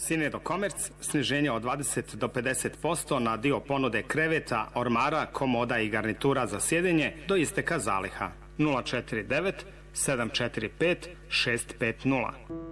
Sinedo Komerc, sniženje od 20 do 50% na dio ponude kreveta, ormara, komoda i garnitura za sjedenje do isteka zaliha. 049 745 650.